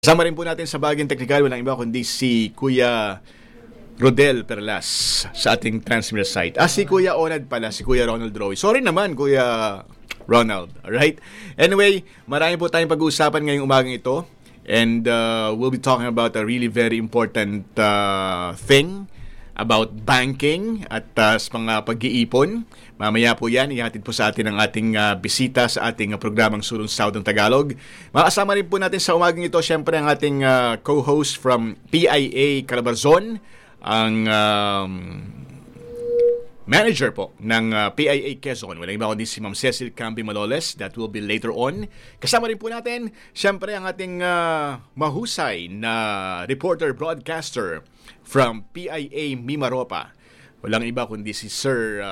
Kasama rin po natin sa baging teknikal, walang iba kundi si Kuya Rodel Perlas sa ating transmitter site. Si Kuya Onad pala, si Kuya Ronald Roy. Sorry naman, Kuya Ronald. Alright? Anyway, marami po tayong pag-uusapan ngayong umagang ito. And we'll be talking about a really very important thing about banking at sa mga pag-iipon. Mamaya po yan, ihatid po sa atin ang ating bisita sa ating programang Sulong Southern Tagalog. Makasama rin po natin sa umagang ito, syempre, ang ating co-host from PIA Calabarzon, ang manager po ng PIA Quezon. Walang iba kundi si Ma'am Cecil Camby Maloles. That will be later on. Kasama rin po natin, syempre, ang ating mahusay na reporter, broadcaster from PIA Mimaropa. Walang iba kundi si Sir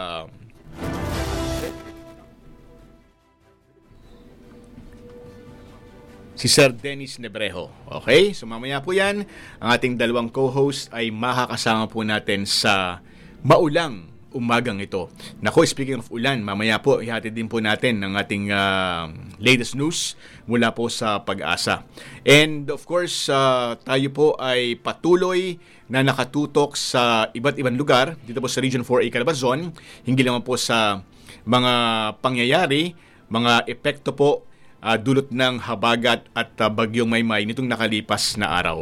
Dennis Nebrejo. Okay? So mamaya po yan, ang ating dalawang co-host ay makakasama po natin sa maulang umagang ito. Nako, speaking of ulan, mamaya po ihatid din po natin ang ating latest news mula po sa Pag-asa. And of course, tayo po ay patuloy na nakatutok sa iba't ibang lugar dito po sa Region 4A Calabarzon. Hindi naman po sa mga pangyayari, mga epekto po dulot ng habagat at bagyong Maymay nitong nakalipas na araw.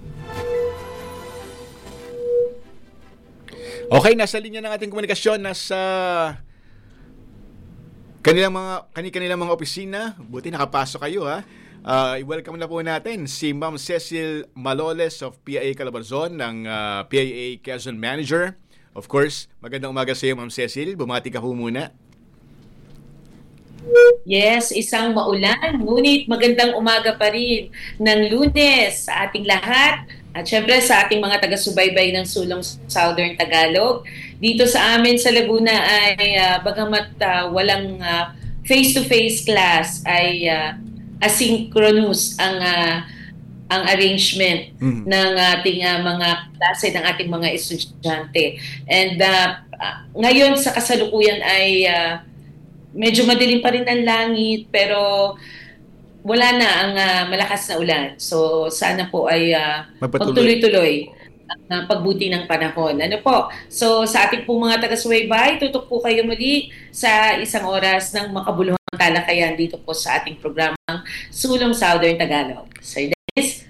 Okay, nasa linya ng ating komunikasyon, nasa kanilang mga opisina. Buti nakapasok kayo, ha. I-welcome na po natin si Ma'am Cecil Maloles of PIA Calabarzon, ng PIA Quezon Manager. Of course, magandang umaga sa iyo, Ma'am Cecil. Bumati ka po muna. Yes, isang maulan, ngunit magandang umaga pa rin ng Lunes sa ating lahat at syempre sa ating mga taga-subaybay ng Sulong Southern Tagalog. Dito sa amin sa Laguna ay bagamat walang face-to-face class ay asynchronous ang arrangement ng ating mga klase ng ating mga estudyante. And ngayon sa kasalukuyan ay medyo madilim pa rin ang langit, pero wala na ang malakas na ulan. So sana po ay magtuloy-tuloy ang pagbuti ng panahon. Ano po? So sa ating po mga taga-subaybay, tutok po kayo muli sa isang oras ng makabuluhang talakayan dito po sa ating programang Sulong Southern Tagalog. Sir Dennis?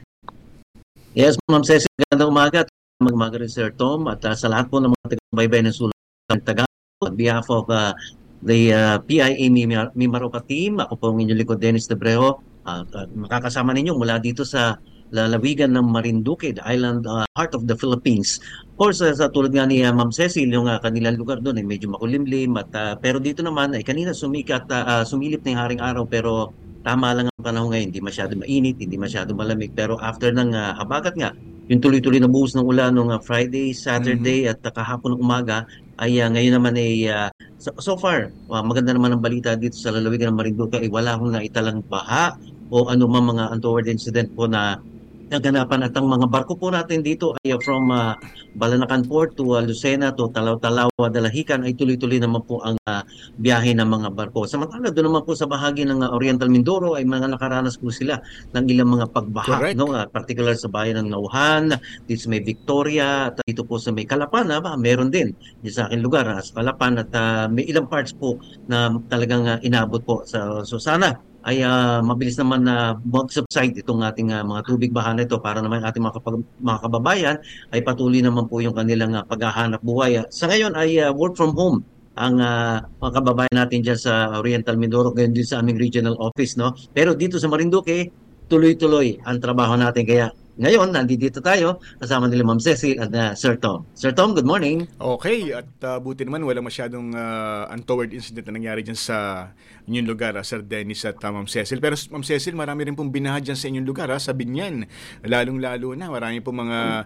Yes, Ma'am Cecil, magandang umaga. Magmaga rin Sir Tom at sa lahat po ng mga taga-subaybay ng Sulong Southern Tagalog, on behalf of the PIA Mimaropa team. Ako po ang inyong likod, Dennis Nebrejo. Makakasama ninyo mula dito sa lalawigan ng Marinduque, the island heart of the Philippines. Of course, sa tulad nga ni Ma'am Cecil, yung kanilang lugar doon ay medyo makulimlim. Pero dito naman ay kanina sumilip na yung haring araw, pero tama lang ang panahon ngayon. Hindi masyado mainit, hindi masyado malamig. Pero after ng habagat nga, yung tuloy-tuloy na buhos ng ulan nung Friday, Saturday at kahapon ng umaga, ay ngayon naman ay so far, maganda naman ang balita dito sa lalawigan ng Marinduque ay wala akong naitalang baha o anumang mga untoward incident po na naganapan. At ang mga barko po natin dito ay from Balanacan Port to Lucena to Talaw-Talaw, Dalahican ay tuloy-tuloy naman po ang biyahe ng mga barko. Samantala doon naman po sa bahagi ng Oriental Mindoro ay mga nakaranas po sila ng ilang mga pagbaha, no? Particular sa bayan ng Nauhan, dito sa may Victoria, at dito po sa may Calapan, meron din dito sa aking lugar sa Calapan, at may ilang parts po na talagang inabot po. So sana ay mabilis naman na mag-subside itong ating mga tubig baha na ito para naman ating mga kababayan ay patuloy naman po yung kanilang paghahanap buhay. Sa ngayon ay work from home ang mga kababayan natin dyan sa Oriental Mindoro, ganyan din sa aming regional office, no? Pero dito sa Marinduque, tuloy-tuloy ang trabaho natin. Kaya ngayon, nandito tayo kasama nila Ma'am Cecil at Sir Tom. Sir Tom, good morning. Okay, at buti naman wala masyadong untoward incident na nangyari dyan sa inyong lugar, Sir Dennis at Ma'am Cecil. Pero Ma'am Cecil, marami rin pong binaha dyan sa inyong lugar, sa Binyan. Lalong-lalo na, marami pong mga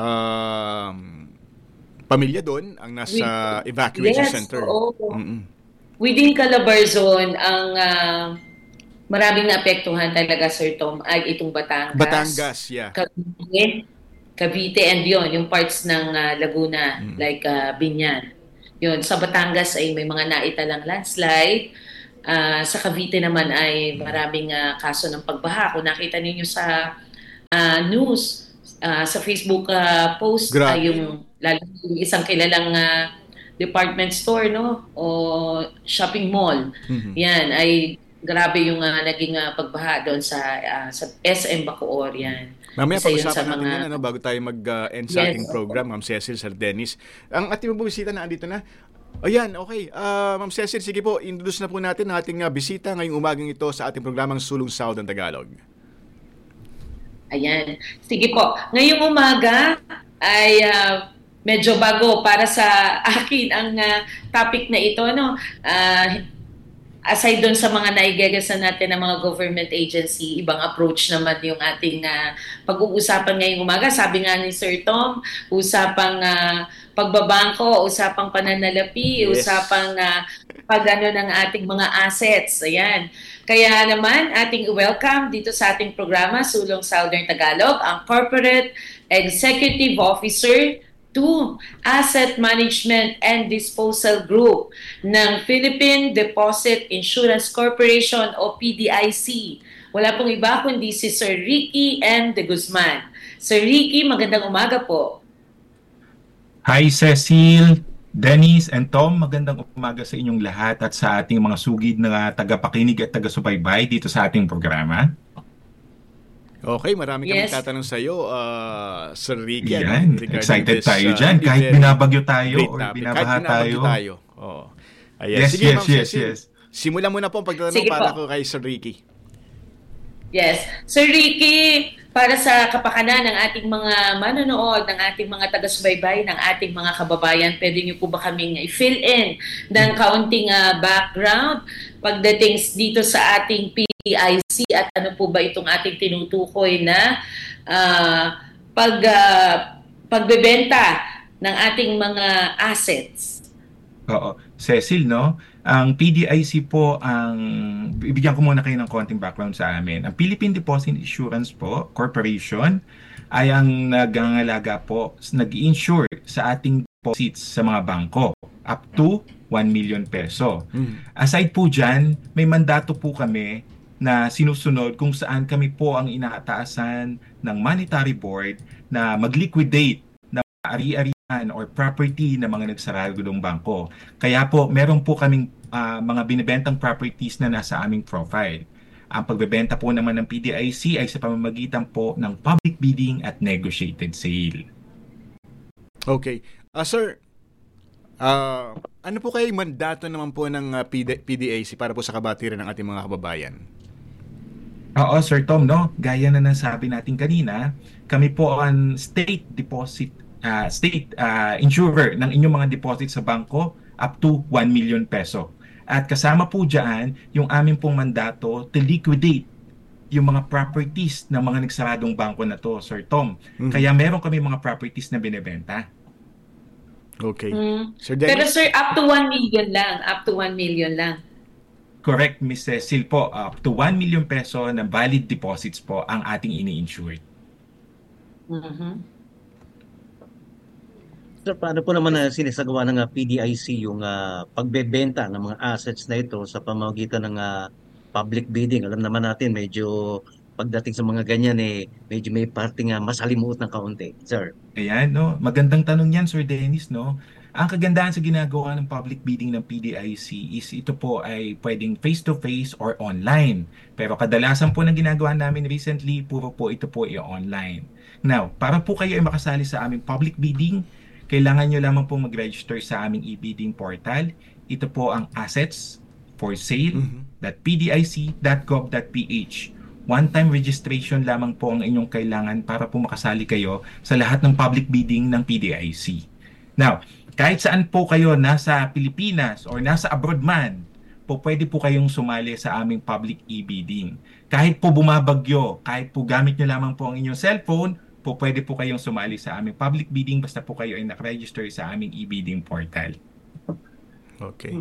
pamilya doon ang nasa evacuation center. Within Calabarzon, ang maraming naapektuhan talaga, Sir Tom, ay itong Batangas. Batangas, yeah. Cavite and yung parts ng Laguna, like Binyan. Yun, sa Batangas ay may mga naitalang landslide. Sa Cavite naman ay maraming kaso ng pagbaha. Kung nakita ninyo sa news sa Facebook post, Grabe, yung lalo yung isang kilalang department store, no, o shopping mall. Mhm. Yan ay grabe yung naging pagbaha doon sa SM Bacoor. Yan Mamaya isa yun sa pag-usapan natin mga yan bago tayo mag-end sa yes. ating program, Ma'am Cecil, Sir Dennis. Ang ating bisita na andito na. Ayan, okay. Ma'am Cecil, sige po, introduce na po natin ang ating bisita ngayong umagang ito sa ating programang Sulong Sahod ng Tagalog. Ayan. Sige po. Ngayong umaga ay medyo bago para sa akin ang topic na ito, no. Aside doon sa mga naigagasan natin ng mga government agency, ibang approach naman yung ating pag-uusapan ngayong umaga. Sabi nga ni Sir Tom, usapang pagbabangko, usapang pananalapi, Yes. usapang pagano ng ating mga assets. Ayan. Kaya naman, ating welcome dito sa ating programa, Sulong Southern Tagalog, ang Corporate Executive Officer to Asset Management and Disposal Group ng Philippine Deposit Insurance Corporation o PDIC. Wala pong iba kundi si Sir Ricky M. De Guzman. Sir Ricky, magandang umaga po. Hi Cecil, Dennis, and Tom. Magandang umaga sa inyong lahat at sa ating mga sugid na tagapakinig at taga-subaybay dito sa ating programa. Okay, marami kami Yes. tatanong sa iyo, Sir Ricky. Yan, regarding excited this, tayo dyan. Kahit very binabagyo tayo great or topic. binabaha Kahit binabagyo tayo. tayo. Oo. Ayan. Yes, Sige, yes, Ma'am yes, Cecil. yes. Simulan mo na po ang pagtatanong Sige para po. ko kay Sir Ricky. Yes. Sir Ricky, para sa kapakanan ng ating mga manonood, ng ating mga taga-subaybay, ng ating mga kababayan, pwede niyo po ba kaming i-fill in ng kaunting background pagdating dito sa ating PDIC at ano po ba itong ating tinutukoy na pagbebenta ng ating mga assets? Oo. Cecil, no? Ang PDIC po, bibigyan ko muna kayo ng konting background sa amin. Ang Philippine Deposit Insurance po, Corporation, ay ang nagangalaga po, nag-insure sa ating deposits sa mga bangko up to 1 million peso. Aside po dyan, may mandato po kami na sinusunod kung saan kami po ang inaataasan ng Monetary Board na mag-liquidate na ari-arian or property ng mga nagsaradong bangko. Kaya po, meron po kaming mga binibentang properties na nasa aming profile. Ang pagbebenta po naman ng PDIC ay sa pamamagitan po ng public bidding at negotiated sale. Okay. Sir, ano po kayo mandato naman po ng PDIC para po sa kabatiran ng ating mga kababayan? Oo, Sir Tom, no? Gaya na nasabi natin kanina, kami po ang state insurer ng inyong mga deposit sa bangko up to 1 million peso. At kasama po dyan yung aming pong mandato to liquidate yung mga properties ng mga nagsaradong bangko na to, Sir Tom. Kaya meron kami mga properties na binebenta. Okay. Sir Pero Dennis? sir, up to 1 million lang. Up to 1 million lang. Correct, Ms. Cecil po. Up to 1 million peso na valid deposits po ang ating ini-insure. Sir, paano po naman sinisagawa ng PDIC yung pagbebenta ng mga assets na ito sa pamamagitan ng public bidding? Alam naman natin, medyo pagdating sa mga ganyan, medyo may parting masalimuot ng kaunti. Sir. Ayan, no? Magandang tanong yan, Sir Dennis, no? Ang kagandahan sa ginagawa ng public bidding ng PDIC is ito po ay pwedeng face-to-face or online. Pero kadalasan po ng ginagawa namin recently, puro po ito po i-online. Now, para po kayo ay makasali sa aming public bidding, kailangan nyo lamang po mag-register sa aming e-bidding portal. Ito po ang assetsforsale.pdic.gov.ph. One-time registration lamang po ang inyong kailangan para po makasali kayo sa lahat ng public bidding ng PDIC. Now, kahit saan po kayo nasa Pilipinas or nasa abroad man, po pwede po kayong sumali sa aming public e-bidding. Kahit po bumabagyo, kahit po gamit nyo lamang po ang inyong cellphone, po pwede po kayong sumali sa aming public bidding basta po kayo ay nakaregister sa aming e-bidding portal. Okay.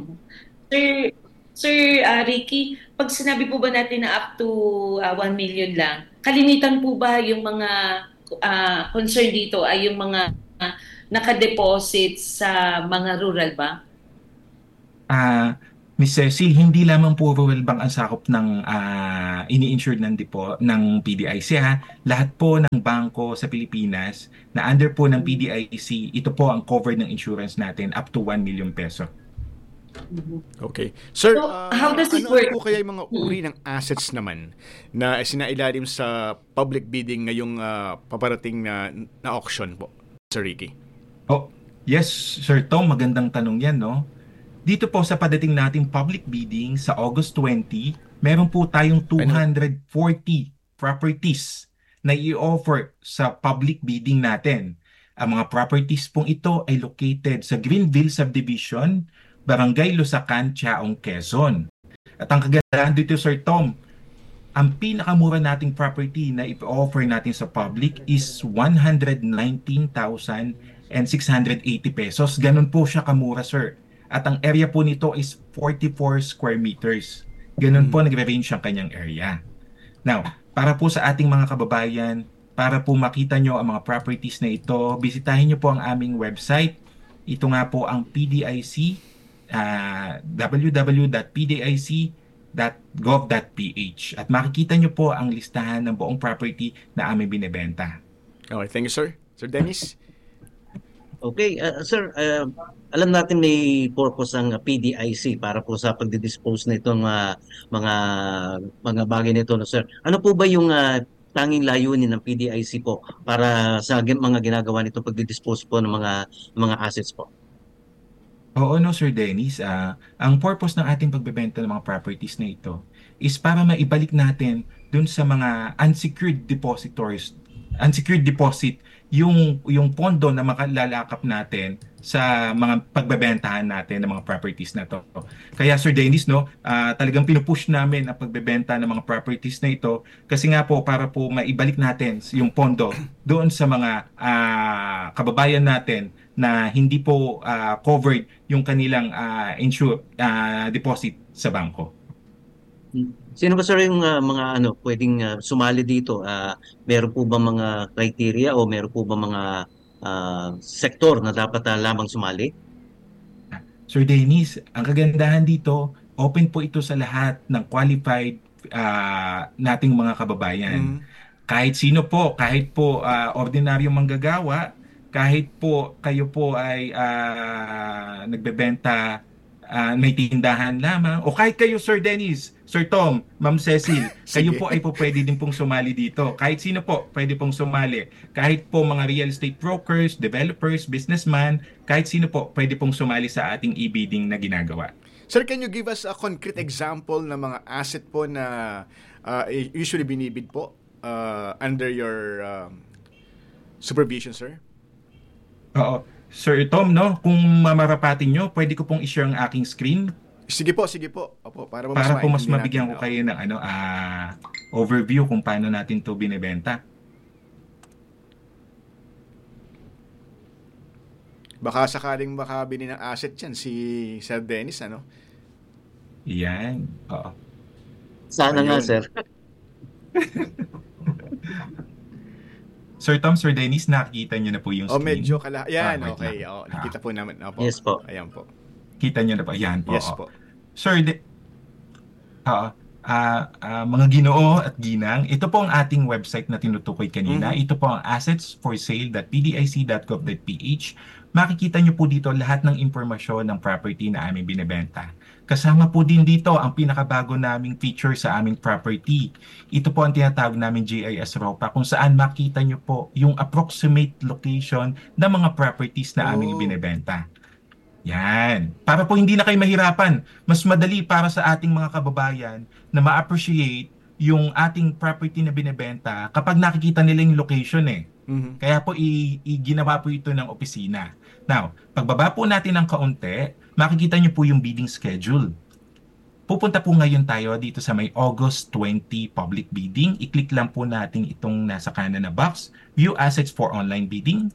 Sir Ricky, pag sinabi po ba natin na up to 1 million lang, kalimitan po ba yung mga concern dito ay yung mga nakadeposit sa mga rural ba? Miss Cecil, hindi lamang po rural bank ang sakop ng ini-insured ng PDIC ha. Lahat po ng bangko sa Pilipinas na under po ng PDIC, ito po ang covered ng insurance natin up to 1 million peso. Okay. Sir, So, how does it ano work? po kaya yung mga uri ng assets naman na sinailalim sa public bidding ngayong paparating na auction po, Sir Ricky? Oh, yes, Sir Tom, magandang tanong yan, no? Dito po sa padating nating public bidding sa August 20, meron po tayong 240 properties na i-offer sa public bidding natin. Ang mga properties pong ito ay located sa Greenville Subdivision, Barangay Lusacan, Chaong, Quezon. At ang kagandahan dito, Sir Tom, ang pinakamura nating property na i-offer natin sa public is 119,680 pesos. Ganun po siya kamura, sir. At ang area po nito is 44 square meters. Ganun po nagre-range ang kanyang area. Now, para po sa ating mga kababayan, para po makita nyo ang mga properties na ito, bisitahin nyo po ang aming website. Ito nga po ang PDIC, www.pdic.gov.ph. At makikita nyo po ang listahan ng buong property na aming binibenta. Okay, thank you, sir. Sir Dennis? Okay, sir, alam natin may purpose ang PDIC para po sa pagdi-dispose na itong mga bagay nito, no, sir. Ano po ba yung tanging layunin ng PDIC po para sa mga ginagawa nito pagdi-dispose po ng mga assets po? Oo, no, Sir Dennis. Ang purpose ng ating pagbebenta ng mga properties na ito is para maibalik natin dun sa mga unsecured deposit yung pondo na makalalakap natin sa mga pagbebentahan natin ng mga properties na to. Kaya Sir Dennis, no, talagang pinupush namin ang pagbebenta ng mga properties na ito kasi nga po para po maibalik natin yung pondo doon sa mga kababayan natin na hindi po covered yung kanilang deposit sa bangko. Sino ba sir yung mga pwedeng sumali dito? Meron po ba mga criteria o meron po ba mga sektor na dapat lamang sumali? Sir Dennis, ang kagandahan dito, open po ito sa lahat ng qualified nating mga kababayan. Kahit sino po, kahit po ordinaryong manggagawa, kahit po kayo po ay nagbebenta, may tindahan lamang, o kahit kayo Sir Dennis, Sir Tom, Ma'am Cecil, kayo po ay po pwede din pong sumali dito. Kahit sino po pwede pong sumali. Kahit po mga real estate brokers, developers, businessman, kahit sino po pwede pong sumali sa ating e-bidding na ginagawa. Sir, can you give us a concrete example ng mga asset po na usually binibid po under your supervision, sir? Oo. Sir Tom, no, kung mamarapatin nyo, pwede ko pong i-share ang aking screen. Sige po, sige po. Opo, para po mas mabigyan ko kayo ng overview kung paano natin to binebenta. Baka sakaling makabili ng asset yan si Sir Dennis, ano? Yan. Oo. Sana nga, Ayun. sir. Sir Tom, Sir Dennis, nakikita nyo na po yung Oh, screen. medyo yan, wait okay. lang. Nakita po namin. Opo. Yes po. Ayan po. Kita nyo na po. Yan po. Yes oo. po. Sir, mga Ginoo at Ginang, ito po ang ating website na tinutukoy kanina. Ito po ang assetsforsale.pdic.gov.ph. Makikita nyo po dito lahat ng impormasyon ng property na aming binebenta. Kasama po din dito ang pinakabago naming feature sa aming property. Ito po ang tinatawag namin GIS ROPA kung saan makita nyo po yung approximate location ng mga properties na aming binebenta. Yan. Para po hindi na kayo mahirapan, mas madali para sa ating mga kababayan na ma-appreciate yung ating property na binebenta kapag nakikita nila yung location eh. Kaya po ginawa po ito ng opisina. Now, pagbaba po natin ng kaunti, makikita nyo po yung bidding schedule. Pupunta po ngayon tayo dito sa may August 20 public bidding. I-click lang po natin itong nasa kanan na box, View Assets for Online Bidding.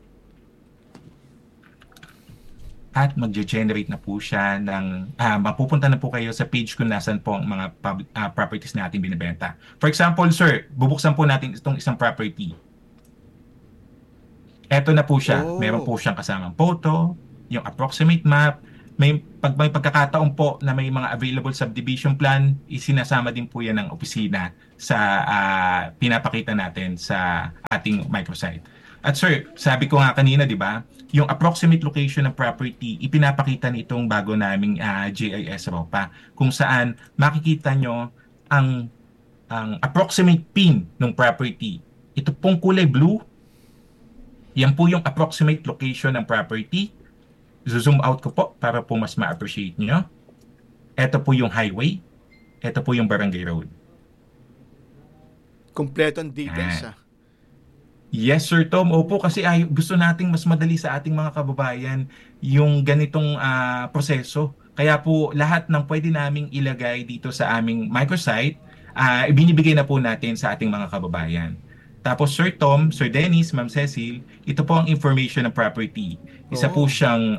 At mag-generate na po siya ng, mapupunta na po kayo sa page kung nasan po ang mga properties na ating binibenta. For example, sir, bubuksan po natin itong isang property. Eto na po siya. Oh. Meron po siyang kasamang photo, yung approximate map, pag may pagkakataon po na may mga available subdivision plan, isinasama din po yan ng opisina sa pinapakita natin sa ating microsite. At sir, sabi ko nga kanina, di ba, yung approximate location ng property, ipinapakita nitong bago naming GIS ROPA, kung saan makikita nyo ang approximate pin ng property. Ito pong kulay blue, yan po yung approximate location ng property. Zoom out ko po para po mas ma-appreciate nyo. Ito po yung highway. Ito po yung barangay road. Kompleto ang details, Yes, Sir Tom. Opo, kasi gusto nating mas madali sa ating mga kababayan yung ganitong proseso. Kaya po lahat ng pwede naming ilagay dito sa aming microsite, ibinibigay na po natin sa ating mga kababayan. Tapos Sir Tom, Sir Dennis, Ma'am Cecil, ito po ang information ng property. Isa po siyang,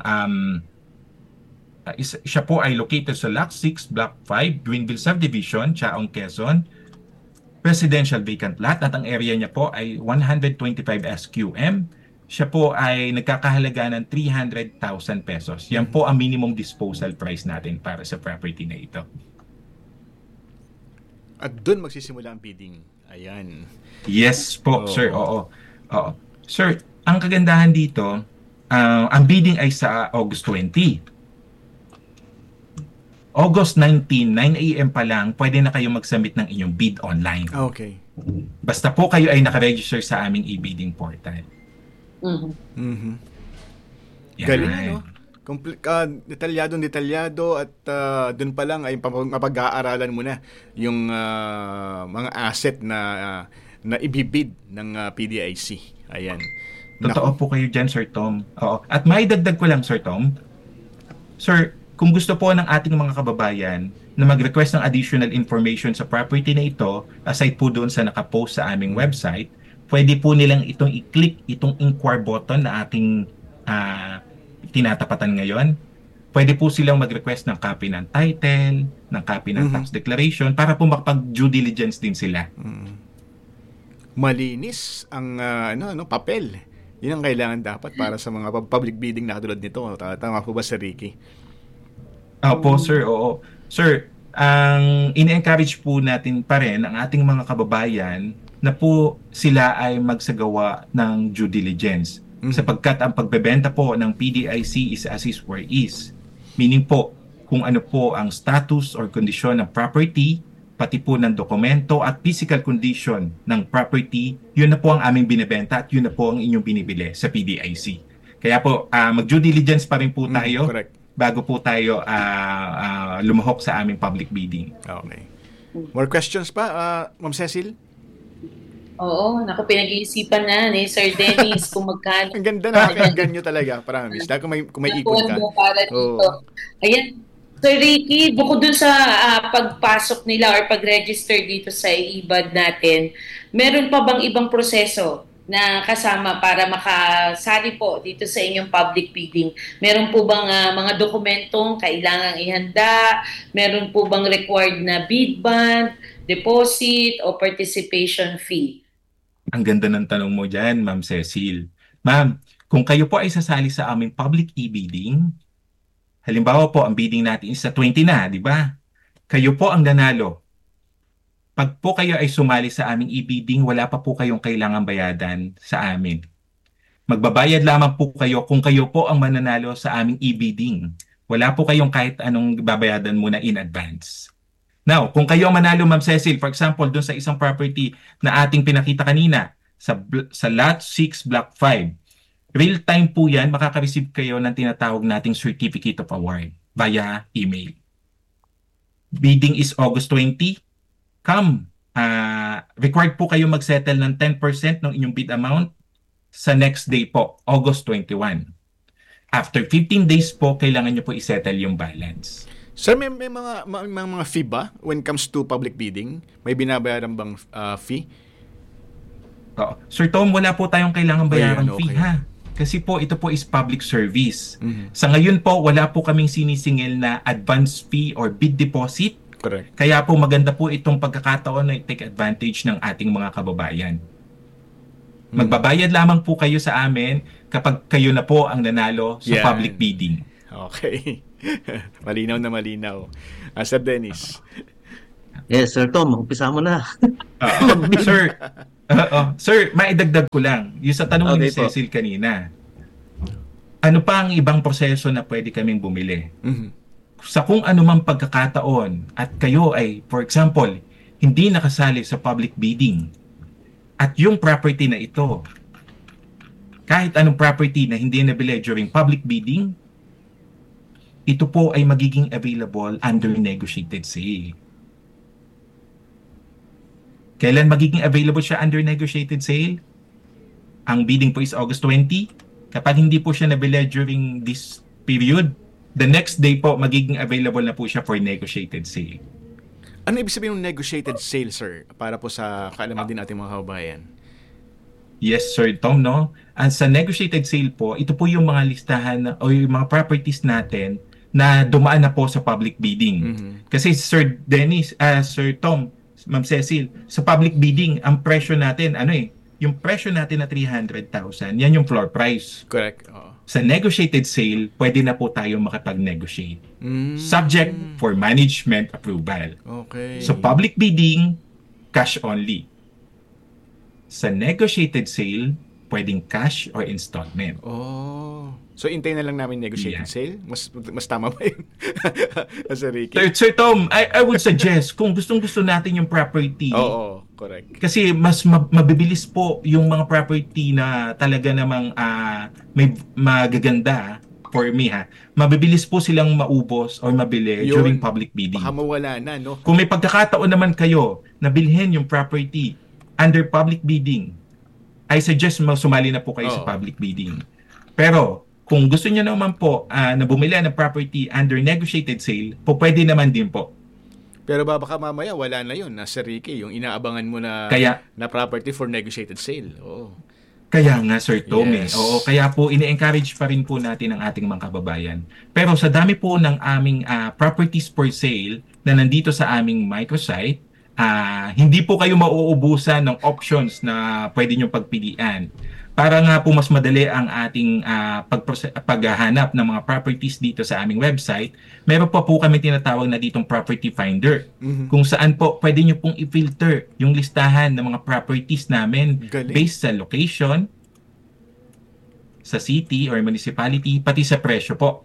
siya po ay located sa Lot 6, Block 5, Greenville Subdivision, Chaong, Quezon. Residential vacant lot at ang area niya po ay 125 SQM. Siya po ay nagkakahalaga ng 300,000 pesos. Yan po ang minimum disposal price natin para sa property na ito. At doon magsisimula ang bidding. Ayan. Yes po, sir. Oo. Sir, ang kagandahan dito, ang bidding ay sa August 20. August 19, 9 a.m. pa lang, pwede na kayo mag-submit ng inyong bid online. Okay. Basta po kayo ay nakaregister sa aming e-bidding portal. Galing, ano? Detalyado at doon pa lang ay mapag-aaralan mo na yung mga asset na ibibid ng PDIC. Ayan. Totoo po kayo dyan, Sir Tom. Oo. At maidagdag ko lang, Sir Tom. Sir, kung gusto po ng ating mga kababayan na mag-request ng additional information sa property na ito, aside po doon sa nakapost sa aming website, pwede po nilang itong i-click itong inquire button na ating tinatapatan ngayon. Pwede po silang mag-request ng copy ng title, ng copy ng tax declaration para po makapag-due diligence din sila. Malinis ang papel. Yun ang kailangan dapat para sa mga public bidding na katulad nito. Tama po ba, Sir Ricky? Opo, sir. Oo. Sir, ang ine-encourage po natin pa rin ang ating mga kababayan na po sila ay magsagawa ng due diligence. Sapagkat ang pagbebenta po ng PDIC is as is where is. Meaning po, kung ano po ang status or kondisyon ng property, pati po ng dokumento at physical condition ng property, yun na po ang aming binibenta at yun na po ang inyong binibili sa PDIC. Kaya po, mag-due diligence pa rin po tayo. Correct. Bago po tayo lumahok sa aming public bidding. Okay. More questions pa, Ma'am Cecil? Oo, naku, pinag-iisipan na ni Sir Dennis kung magkano. Ang ganda na pakinggan nyo talaga, promise. Dahil kung may ikot ka. Para dito. Ayan, Sir Ricky, bukod dun sa pagpasok nila or pag-register dito sa IBAD natin, meron pa bang ibang proseso na kasama para makasali po dito sa inyong public bidding? Meron po bang mga dokumentong kailangang ihanda? Meron po bang required na bid bond, deposit, o participation fee? Ang ganda ng tanong mo dyan, Ma'am Cecil. Ma'am, kung kayo po ay sasali sa aming public e-bidding, halimbawa po, ang bidding natin is sa 20 na, di ba? Kayo po ang nanalo. Pag po kayo ay sumali sa aming e-bidding, wala pa po kayong kailangang bayadan sa amin. Magbabayad lamang po kayo kung kayo po ang mananalo sa aming e-bidding. Wala po kayong kahit anong babayadan muna in advance. Now, kung kayo ang manalo, Ma'am Cecil, for example, dun sa isang property na ating pinakita kanina, sa Lot 6, Block 5, real time po yan, makaka-receive kayo ng tinatawag nating Certificate of Award via email. Bidding is August 20. Come, required po kayo mag-settle ng 10% ng inyong bid amount sa next day po, August 21. After 15 days po, kailangan nyo po i-settle yung balance. Sir, may mga fee ba when it comes to public bidding? May binabayaran bang fee? Sir Tom, wala po tayong kailangan bayaran fee, okay. ha? Kasi po, ito po is public service. Sa ngayon po, wala po kaming sinisingil na advance fee or bid deposit. Correct. Kaya po maganda po itong pagkakataon na take advantage ng ating mga kababayan. Magbabayad lamang po kayo sa amin kapag kayo na po ang nanalo sa public bidding. Okay. Malinaw na malinaw. Sir Dennis. Yes, Sir Tom, umpisa mo na. Sir, sir, maidagdag ko lang. Yung sa tanong ni Okay po. Cecil kanina, ano pa ang ibang proseso na pwede kaming bumili? Sa kung anumang pagkakataon at kayo ay, for example, hindi nakasali sa public bidding at yung property na ito, kahit anong property na hindi nabili during public bidding, ito po ay magiging available under negotiated sale. Kailan magiging available siya under negotiated sale? Ang bidding po is August 20. Kapag hindi po siya nabili during this period, the next day po magiging available na po siya for negotiated sale. Ano ibig sabihin ng negotiated sale, sir? Para po sa kaalaman din natin mga kababayan. Yes, Sir Tom, no? At sa negotiated sale po, ito po yung mga listahan o yung mga properties natin na dumaan na po sa public bidding. Kasi Sir Dennis, Sir Tom, Ma'am Cecil, sa public bidding, ang presyo natin, yung presyo natin na 300,000, yan yung floor price. Correct. Oo. Sa negotiated sale, pwede na po tayo makapag-negotiate. Subject for management approval. Okay. So public bidding, cash only. Sa negotiated sale, pwedeng cash or installment. Oh. So, intay na lang namin negotiated sale? Mas tama ba yun? Sir Ricky? Sir Tom, I would suggest, kung gustong-gusto natin yung property, Oo, correct. kasi mas mabibilis po yung mga property na talaga namang may magaganda for me mabibilis po silang maubos or mabili Yun. during public bidding. Baka mawala na, no? Kung may pagkakataon naman kayo na bilhin yung property under public bidding, I suggest sumali na po kayo sa public bidding. Pero kung gusto niyo naman po na bumili ng property under negotiated sale, po pwede naman din po. Pero baka mamaya wala na yun, Sir Ricky, yung inaabangan mo na property for negotiated sale. Oo. Kaya nga, Sir Tom, Yes. Oo, kaya po ini-encourage pa rin po natin ang ating mga kababayan. Pero sa dami po ng aming properties for sale na nandito sa aming microsite, hindi po kayo mauubusan ng options na pwede nyo pagpilian. Para nga po mas madali ang ating paghahanap ng mga properties dito sa aming website, meron pa po kami tinatawag na ditong property finder. Kung saan po pwede nyo pong i-filter yung listahan ng mga properties namin based sa location, sa city or municipality, pati sa presyo po.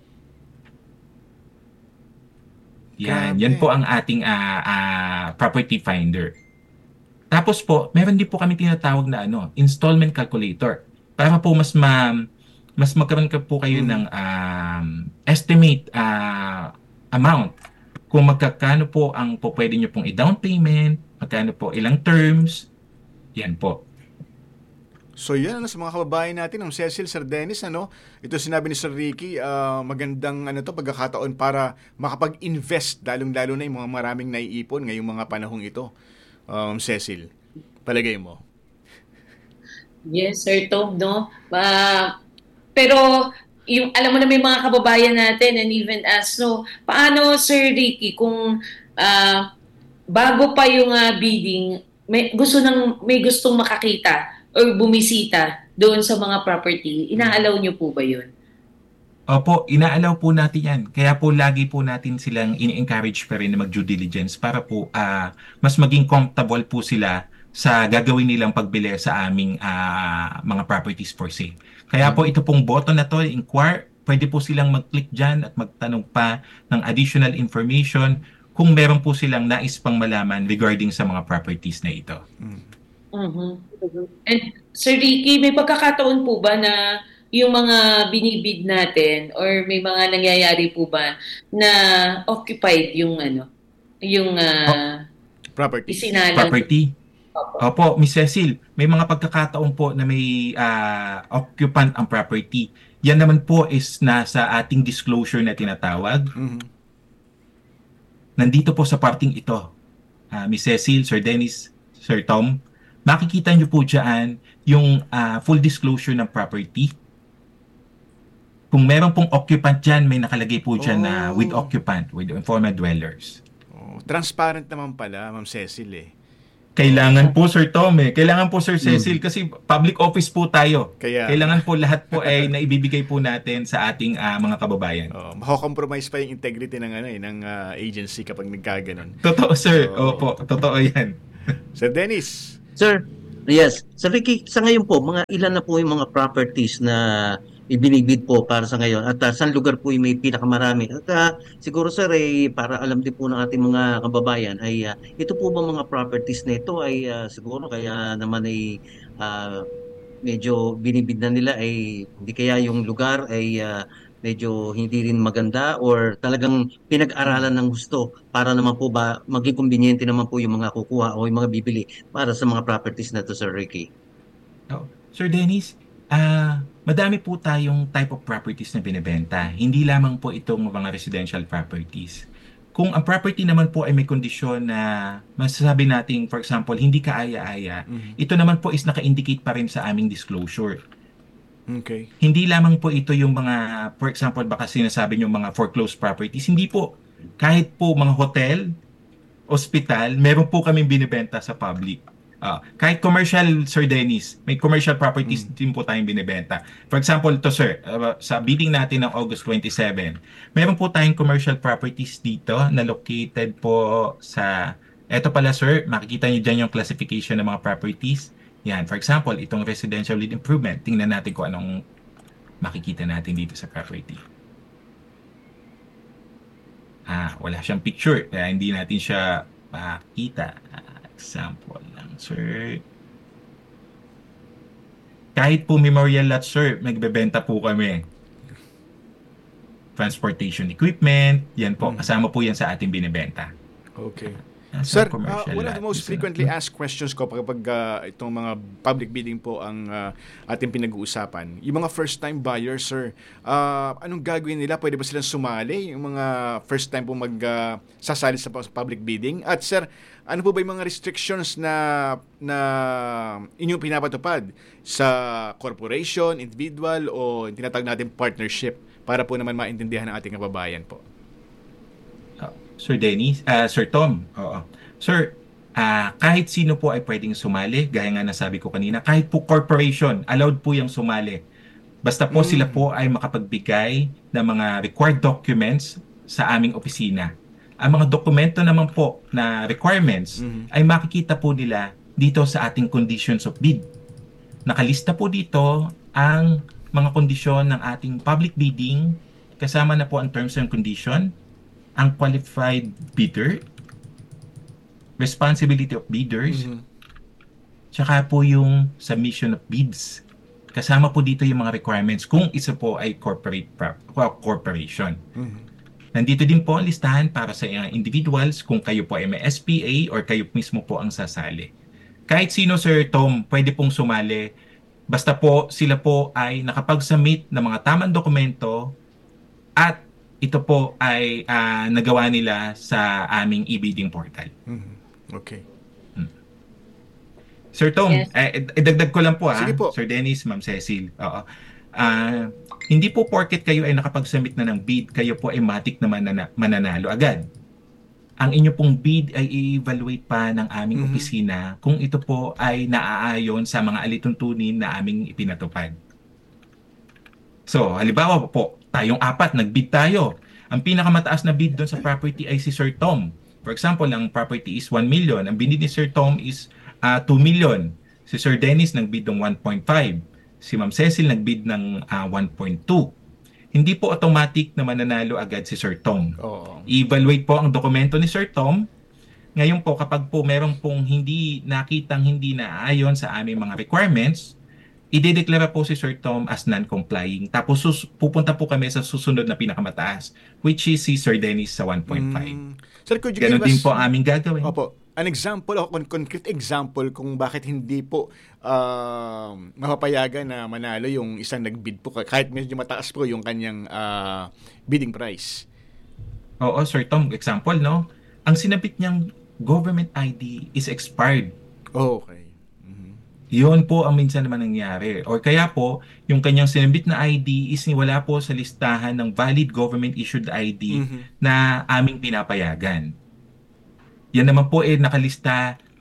Yan po ang ating property finder. Tapos po, meron din po kami tinatawag na installment calculator. Para po mas magkaroon po kayo ng estimate amount. Kung magkakano po ang po pwede nyo pong i-down payment, magkano po ilang terms, yan po. So yan, sa mga kababayan natin, ang Cecil, Sir Dennis, ito sinabi ni Sir Ricky, magandang pagkakataon para makapag-invest, lalong-lalo na yung mga maraming naiipon ngayong mga panahong ito. Cecil, palagay mo? Yes, Sir Tom, no? Pero alam mo na may mga kababayan natin and even us, no? Paano, Sir Ricky, kung bago pa yung bidding, may gustong makakita or bumisita doon sa mga property, inaalaw nyo po ba yun? Opo, inaalaw po natin yan. Kaya po lagi po natin silang ini-encourage pa rin na mag-due diligence para po mas maging comfortable po sila sa gagawin nilang pagbili sa aming mga properties for sale. Kaya po ito pong button na to, inquire, pwede po silang mag-click dyan at magtanong pa ng additional information kung meron po silang nais pang malaman regarding sa mga properties na ito. And Sir Ricky, may pagkakataon po ba na yung mga binibid natin or may mga nangyayari po ba na occupied yung Property. isinalang? Property? Opo, Miss Cecil, may mga pagkakataon po na may occupant ang property. Yan naman po is nasa ating disclosure na tinatawag. Nandito po sa parting ito, Miss Cecil, Sir Dennis, Sir Tom, makikita nyo po dyan yung full disclosure ng property. Kung meron pong occupant dyan, may nakalagay po dyan na with occupant, with informal dwellers. Transparent naman pala, Ma'am Cecil Kailangan po Sir Tom Kailangan po Sir Cecil kasi public office po tayo. Kaya Kailangan po lahat po ay naibibigay po natin sa ating mga kababayan. mako-compromise pa yung integrity ng agency kapag nagkaganon. Totoo sir. Opo, totoo 'yan. Sir Dennis. Sir, yes. Sir Ricky, sa ngayon po, mga ilan na po yung mga properties na ibinibid po para sa ngayon? At saan lugar po yung may pinakamarami? At siguro sir, para alam din po ng ating mga kababayan, ay ito po ba mga properties na ito ay siguro kaya naman ay medyo binibid na nila ay hindi kaya yung lugar ay medyo hindi rin maganda or talagang pinag-aralan ng gusto para naman po ba maging conveniente naman po yung mga kukuha o yung mga bibili para sa mga properties na to, Sir Ricky? Sir Dennis, madami po tayong type of properties na binibenta. Hindi lamang po itong mga residential properties. Kung ang property naman po ay may kondisyon na masasabi natin, for example, hindi kaaya-aya, ito naman po is naka-indicate pa rin sa aming disclosure. Okay. Hindi lamang po ito yung mga, for example, baka sinasabi nyo mga foreclosed properties. Hindi po. Kahit po mga hotel, ospital, meron po kaming binibenta sa public. Kahit commercial, Sir Dennis, may commercial properties din po tayong binibenta. For example, ito sir, sa bidding natin ng August 27, meron po tayong commercial properties dito na located po sa, eto pala sir, makikita nyo dyan yung classification ng mga properties. Yan, for example, itong residential lead improvement, tingnan natin kung anong makikita natin dito sa property. Wala siyang picture, kaya hindi natin siya makita. Example lang, sir. Kahit po memorial lot, sir, magbebenta po kami. Transportation equipment, yan po, kasama po yan sa ating binibenta. Okay. Sir, One of the most frequently asked questions ko kapag itong mga public bidding po ang ating pinag-uusapan, yung mga first-time buyers, sir, anong gagawin nila? Pwede ba silang sumali? Yung mga first-time po sasali sa public bidding? At sir, ano po ba yung mga restrictions na inyong pinapatupad sa corporation, individual, o tinatawag natin partnership para po naman maintindihan ng ating kababayan po? Sir Dennis, Sir Tom, Sir, kahit sino po ay pwedeng sumali, gaya nga nasabi ko kanina, kahit po corporation, allowed po yung sumali. Basta po sila po ay makapagbigay ng mga required documents sa aming opisina. Ang mga dokumento naman po na requirements ay makikita po nila dito sa ating conditions of bid. Nakalista po dito ang mga kondisyon ng ating public bidding, kasama na po ang terms and condition, ang qualified bidder, responsibility of bidders, tsaka po yung submission of bids. Kasama po dito yung mga requirements kung isa po ay corporation. Nandito din po ang listahan para sa individuals kung kayo po ay may SPA or kayo mismo po ang sasali. Kahit sino, Sir Tom, pwede pong sumali. Basta po sila po ay nakapag-submit ng mga tamang dokumento at ito po ay nagawa nila sa aming e-bidding portal. Okay. Sir Tom, Yes. idagdag ko lang po Sige po. Sir Dennis, Ma'am Cecil. Hindi po porket kayo ay nakapag-submit na ng bid, kayo po ay matik na mananalo agad. Ang inyo pong bid ay i-evaluate pa ng aming opisina kung ito po ay naaayon sa mga alituntunin na aming ipinatupad. So, halimbawa po, tayong apat, nag-bid tayo. Ang pinakamataas na bid doon sa property ay si Sir Tom. For example, ang property is 1 million. Ang binid ni Sir Tom is 2 million. Si Sir Dennis nag-bid ng 1.5. Si Ma'am Cecil nag-bid ng 1.2. Hindi po automatic na mananalo agad si Sir Tom. I-evaluate po ang dokumento ni Sir Tom. Ngayon po, kapag po meron pong hindi nakitang hindi naaayon sa aming mga requirements, idedeklara po si Sir Tom as non-complying. Tapos pupunta po kami sa susunod na pinakamataas, which is si Sir Dennis sa 1.5. Sir, could you Ganon give us din po aming gagawin. Opo, an example o concrete example kung bakit hindi po mapapayagan na manalo yung isang nag-bid po kahit medyo mataas po yung kanyang bidding price? Oo, Sir Tom, example, no? Ang sinabit niyang government ID is expired. Okay. Yun po ang minsan naman nangyari. Or kaya po, yung kanyang sinabit na ID is wala po sa listahan ng valid government-issued ID na aming pinapayagan. Yan naman po nakalista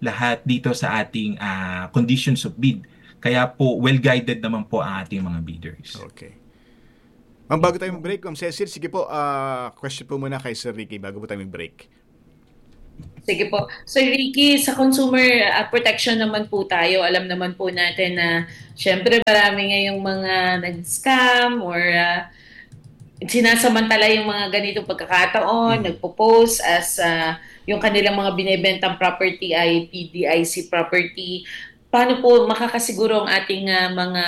lahat dito sa ating conditions of bid. Kaya po, well-guided naman po ang ating mga bidders. Okay. Ma'am, bago tayo mag-break, Ma'am Cecil, sige po, question po muna kay Sir Ricky bago po tayo mag-break. Sige po. Sir Ricky, sa consumer protection naman po tayo, alam naman po natin na syempre marami ngayong mga nag-scam or sinasamantala yung mga ganitong pagkakataon, nagpo-post as yung kanilang mga binebentang property ay PDIC property. Paano po makakasiguro ang ating mga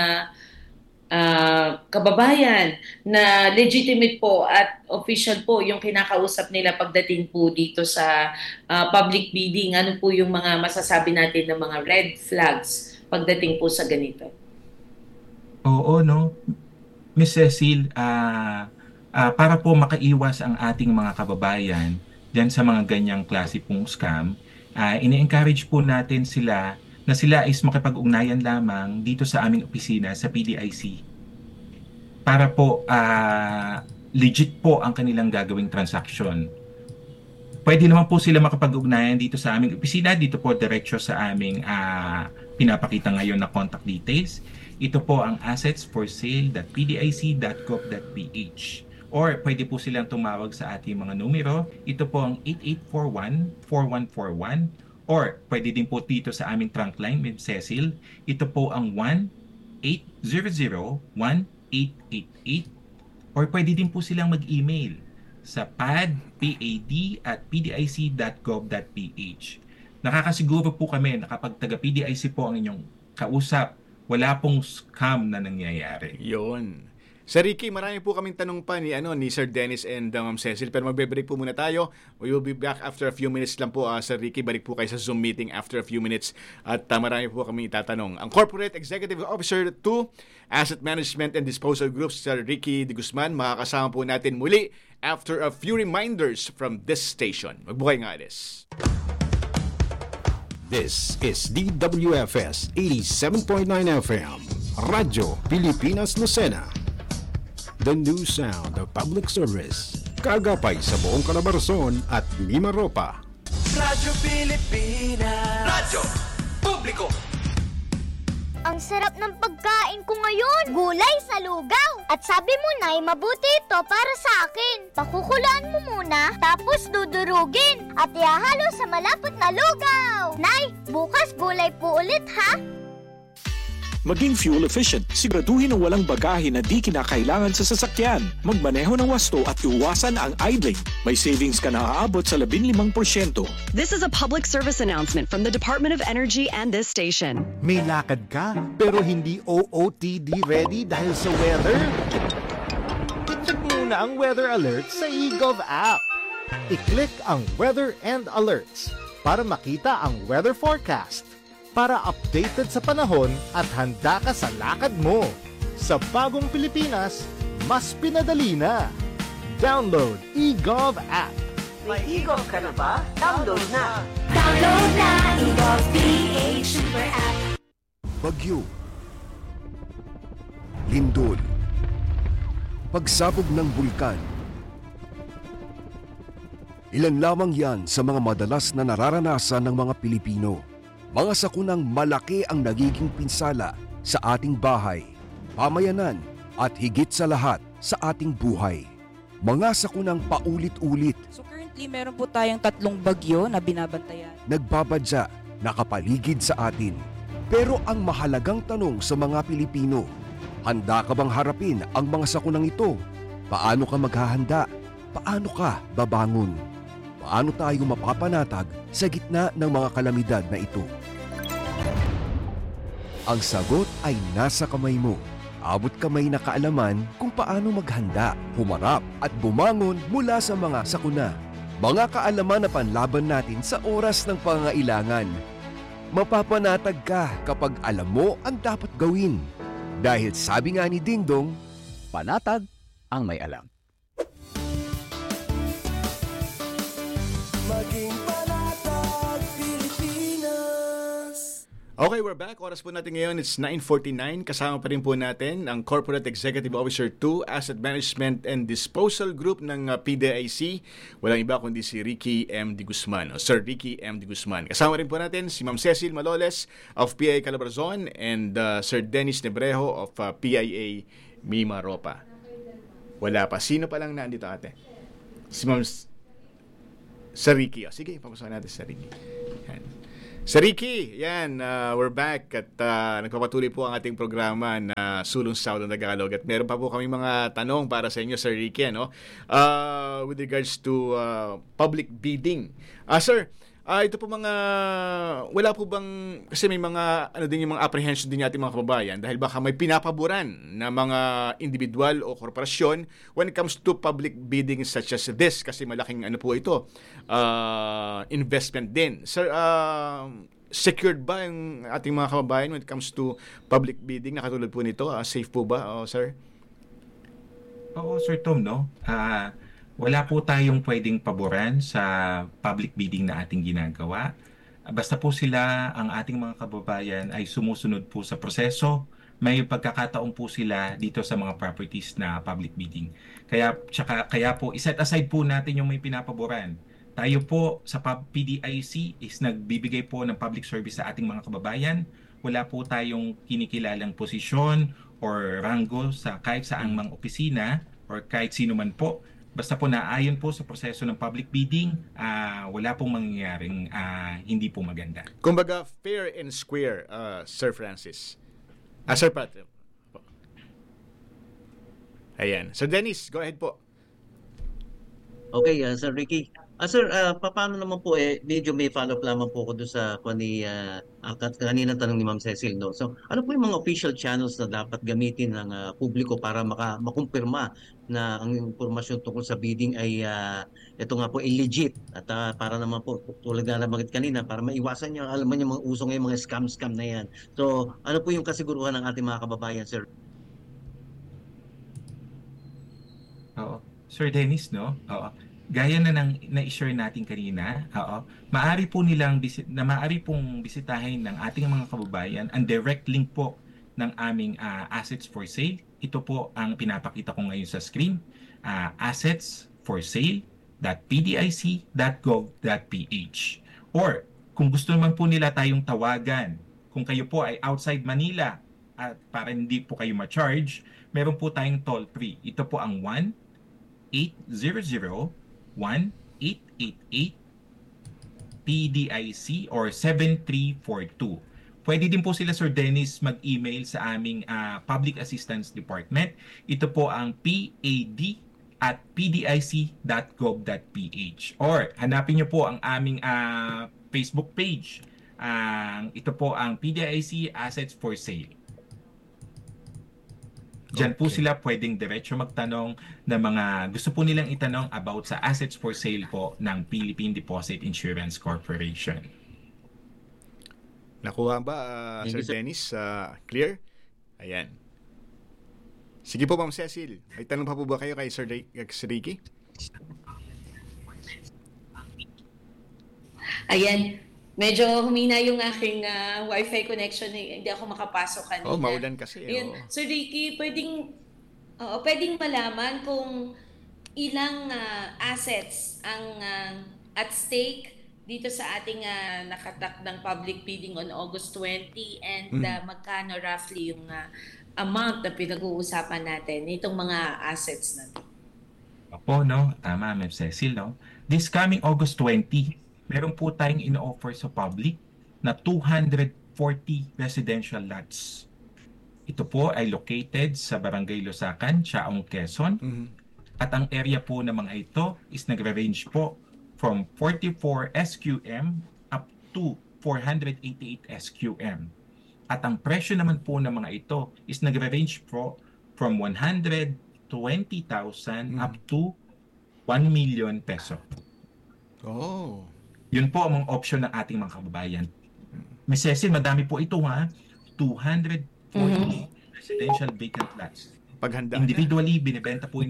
kababayan na legitimate po at official po yung kinakausap nila pagdating po dito sa public bidding? Ano po yung mga masasabi natin ng mga red flags pagdating po sa ganito? Oo, no? Miss Cecil, para po makaiwas ang ating mga kababayan dyan sa mga ganyang klase pong scam, ini-encourage po natin sila na sila is makipag-ugnayan lamang dito sa aming opisina sa PDIC para po legit po ang kanilang gagawing transaction. Pwede naman po sila makipag-ugnayan dito sa aming opisina, dito po diretso sa aming pinapakita ngayon na contact details. Ito po ang assetsforsale.pdic.gov.ph or pwede po silang tumawag sa ating mga numero. Ito po ang 8841-4141 or pwede din po dito sa aming trunk line, Ms. Cecil. Ito po ang 1-800-1888 or pwede din po silang mag-email sa pad@pdic.gov.ph. Nakakasiguro po kami na kapag taga-PDIC po ang inyong kausap, wala pong scam na nangyayari. Yun. Sir Ricky, marami po kaming tanong pa ni Sir Dennis and Ma'am Cecil, pero magbe-break po muna tayo. We will be back after a few minutes lang po. Sir Ricky, balik po kayo sa Zoom meeting after a few minutes at marami po kami itatanong. Ang Corporate Executive Officer 2, Asset Management and Disposal Group, Sir Ricky De Guzman, makakasama po natin muli after a few reminders from this station. Magbukay nga, Ades. This is DWFS 87.9 FM, Radyo Pilipinas Lucena. The new sound of public service. Kagapay sa buong Calabarzon at Mimaropa. Radyo Pilipinas. Radyo Publiko. Ang sarap ng pagkain ko ngayon. Gulay sa lugaw. At sabi mo, Nay, mabuti ito para sa akin. Pakukulaan mo muna, tapos dudurugin. At ihahalo sa malapot na lugaw. Nay, bukas gulay po ulit, ha? Maging fuel efficient. Siguraduhin ang walang bagahe na di kinakailangan sa sasakyan. Magmaneho ng wasto at iwasan ang idling. May savings ka na aabot sa 15%. This is a public service announcement from the Department of Energy and this station. May lakad ka, pero hindi OOTD ready dahil sa weather? I-check muna ang weather alert sa eGov app. I-click ang Weather and Alerts para makita ang weather forecast. Para updated sa panahon at handa ka sa lakad mo. Sa bagong Pilipinas, mas pinadali na. Download eGov app. May eGov ka na ba? Download na! Download na eGov PH Super App. Bagyo, lindol, pagsabog ng bulkan. Ilan lamang yan sa mga madalas na nararanasan ng mga Pilipino. Mga sakunang malaki ang nagiging pinsala sa ating bahay, pamayanan at higit sa lahat sa ating buhay. Mga sakunang paulit-ulit. So currently meron po tayong 3 bagyo na binabantayan. Nagbabadya, nakapaligid sa atin. Pero ang mahalagang tanong sa mga Pilipino, handa ka bang harapin ang mga sakunang ito? Paano ka maghahanda? Paano ka babangon? Paano tayo mapapanatag sa gitna ng mga kalamidad na ito? Ang sagot ay nasa kamay mo. Abot kamay na kaalaman kung paano maghanda, humarap at bumangon mula sa mga sakuna. Mga kaalaman na panlaban natin sa oras ng pangailangan. Mapapanatag ka kapag alam mo ang dapat gawin. Dahil sabi nga ni Ding Dong, Panatag ang may alam. Maging panatag, Pilipinas. Okay, we're back. Oras po natin ngayon, it's 9:49. Kasama pa rin po natin ang Corporate Executive Officer 2, Asset Management and Disposal Group ng PDIC. Walang iba kundi si Ricky M. De Guzman, o Sir Ricky M. De Guzman. Kasama rin po natin si Ma'am Cecil Maloles of PIA Calabarzon and Sir Dennis Nebrejo of PIA Mimaropa. Wala pa. Sino pa lang nandito, ate? Si Ma'am Sir Ricky. Sige, papasahan natin si Sir Ricky. Yan. Sir Ricky, yan, we're back at nagpapatuloy po ang ating programa na Sulong South ng Tagalog at meron pa po kami mga tanong para sa inyo, Sir Ricky, ano? With regards to public bidding. Sir, ito po wala po bang, kasi may mga, yung mga apprehension din ating mga kababayan dahil baka may pinapaboran na mga individual o korporasyon when it comes to public bidding such as this kasi malaking po ito, investment din. Sir, secured ba yung ating mga kababayan when it comes to public bidding na katulad po nito? Safe po ba, sir? Oo, Sir Tom, no? Wala po tayong pwedeng paboran sa public bidding na ating ginagawa. Basta po sila, ang ating mga kababayan ay sumusunod po sa proseso. May pagkakataon po sila dito sa mga properties na public bidding. Kaya po, iset aside po natin yung may pinapaboran. Tayo po sa PDIC is nagbibigay po ng public service sa ating mga kababayan. Wala po tayong kinikilalang posisyon or ranggo sa kahit saang mga opisina or kahit sino man po. Basta po naayon po sa proseso ng public bidding, wala pong mangyayaring hindi po maganda. Kumbaga, fair and square, Sir Francis. Sir Patrick. Ayan. Sir Dennis, go ahead po. Okay, Sir Ricky. Sir, paano naman po medyo may follow-up lamang po ako doon sa kanina tanong ni Ma'am Cecil, no? So, ano po yung mga official channels na dapat gamitin ng publiko para makumpirma na ang impormasyon tungkol sa bidding ay ito nga po legit at para naman po tulad na nabanggit kanina para maiwasan niyo alam mo yung mga uso ngayong mga scam na yan. So, ano po yung kasiguruhan ng ating mga kababayan, sir? Oo. Sir Dennis, no? Oo. Gaya na na-share natin kanina, maaari pong bisitahin ng ating mga kababayan ang direct link po ng aming assets for sale. Ito po ang pinapakita ko ngayon sa screen, assetsforsale.pdic.gov.ph. Or kung gusto naman po nila tayong tawagan, kung kayo po ay outside Manila at para hindi po kayo ma-charge, meron po tayong toll free. Ito po ang 1-800-1888-PDIC or 7342. Pwede din po sila, Sir Dennis, mag-email sa aming Public Assistance Department. Ito po ang pad@pdic.gov.ph or hanapin niyo po ang aming Facebook page. Ito po ang PDIC Assets for Sale. Diyan po sila pwedeng diretso magtanong na mga gusto po nilang itanong about sa assets for sale po ng Philippine Deposit Insurance Corporation. Nakuha ba, Sir Dennis? Clear? Ayan. Sige po, Ma'am Cecil. May tanong pa po ba kayo kay Sir Ricky? Ayan. Medyo humina yung aking wifi connection. Hindi ako makapasok kanina. Maulan kasi. Yun. So Ricky, pwedeng malaman kung ilang assets ang at stake dito sa ating nakatakdang public bidding on August 20 and magkano roughly yung amount na pinag-uusapan natin itong mga assets na ito. Opo, no? Tama, Ma'am Cecil, no? This coming August 20, meron po tayong ino-offer sa public na 240 residential lots. Ito po ay located sa Barangay Losakan, Chaong, Quezon. At ang area po ng mga ito is nagre-range po from 44 SQM up to 488 SQM. At ang presyo naman po ng mga ito is nagre-range po from 120,000 up to 1 million peso. Oh. Yun po ang mga option ng ating mga kababayan. Ms. Cecil, madami po ito 240 residential vacant lots. Paghanda individually, ibebenta po